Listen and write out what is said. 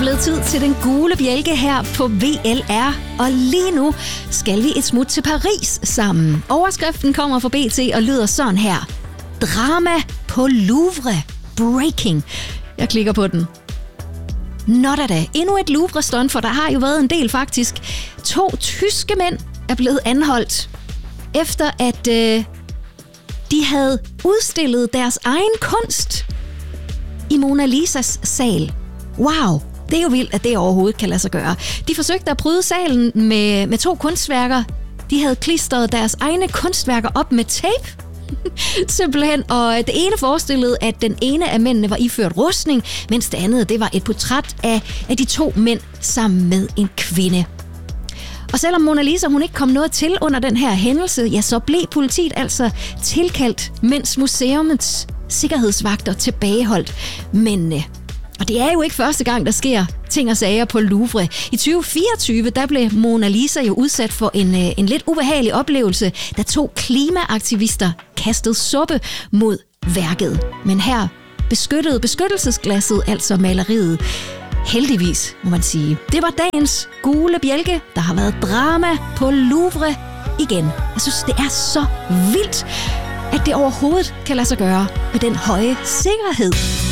blevet tid til den gule bjælke her på VLR, og lige nu skal vi et smut til Paris sammen. Overskriften kommer fra BT og lyder sådan her. Drama på Louvre. Breaking. Jeg klikker på den. Nå da. Endnu et Louvre-stunt, for der har jo været en del faktisk. 2 tyske mænd er blevet anholdt, efter at de havde udstillet deres egen kunst i Mona Lisas sal. Wow, det er jo vildt, at det overhovedet kan lade sig gøre. De forsøgte at bryde salen med 2 kunstværker. De havde klistret deres egne kunstværker op med tape. Simpelthen, og det ene forestillede, at den ene af mændene var iført rustning, mens det andet, det var et portræt af de 2 mænd sammen med en kvinde. Og selvom Mona Lisa hun ikke kom noget til under den her hændelse, ja, så blev politiet altså tilkaldt, mens museumets sikkerhedsvagter tilbageholdt mændene. Og det er jo ikke første gang, der sker ting og sager på Louvre. I 2024, der blev Mona Lisa jo udsat for en lidt ubehagelig oplevelse, da 2 klimaaktivister kastede suppe mod værket. Men her beskyttede beskyttelsesglasset, altså maleriet. Heldigvis, må man sige. Det var dagens gule bjælke. Der har været drama på Louvre igen. Jeg synes, det er så vildt, at det overhovedet kan lade sig gøre med den høje sikkerhed.